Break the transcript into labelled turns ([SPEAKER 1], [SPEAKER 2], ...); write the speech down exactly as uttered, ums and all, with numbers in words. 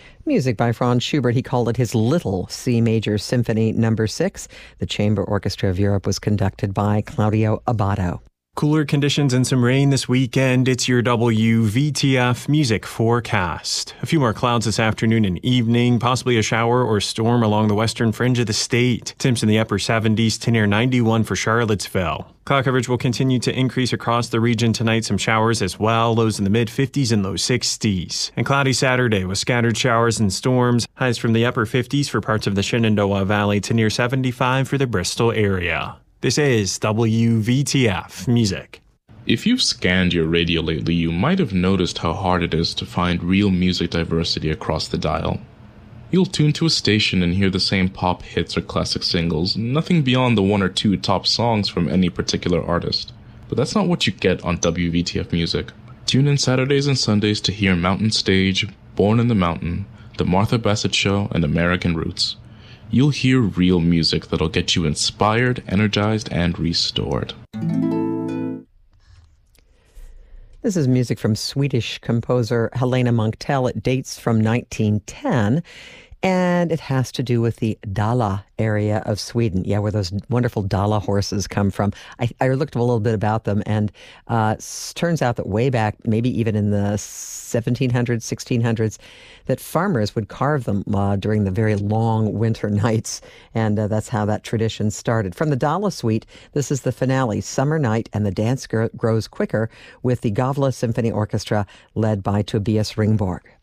[SPEAKER 1] Music by Franz Schubert. He called it his Little C Major Symphony Number Six. The Chamber Orchestra of Europe was conducted by Claudio Abbado.
[SPEAKER 2] Cooler conditions and some rain this weekend. It's your W V T F music forecast. A few more clouds this afternoon and evening, possibly a shower or storm along the western fringe of the state. Temps in the upper seventies to near ninety-one for Charlottesville. Cloud coverage will continue to increase across the region tonight. Some showers as well. Lows in the mid fifties and low sixties. And cloudy Saturday with scattered showers and storms. Highs from the upper fifties for parts of the Shenandoah Valley to near seventy-five for the Bristol area. This is W V T F Music.
[SPEAKER 3] If you've scanned your radio lately, you might have noticed how hard it is to find real music diversity across the dial. You'll tune to a station and hear the same pop hits or classic singles, nothing beyond the one or two top songs from any particular artist. But that's not what you get on W V T F Music. Tune in Saturdays and Sundays to hear Mountain Stage, Born in the Mountain, The Martha Bassett Show, and American Roots. You'll hear real music that'll get you inspired, energized, and restored.
[SPEAKER 1] This is music from Swedish composer Helena Munktell. It dates from nineteen ten, and it has to do with the Dala area of Sweden. Yeah, where those wonderful Dala horses come from. I, I looked a little bit about them, and uh, s- turns out that way back, maybe even in the seventeen hundreds, sixteen hundreds, that farmers would carve them uh, during the very long winter nights, and uh, that's how that tradition started. From the Dala Suite, this is the finale, Summer Night, and the dance gr- grows quicker with the Gavle Symphony Orchestra led by Tobias Ringborg.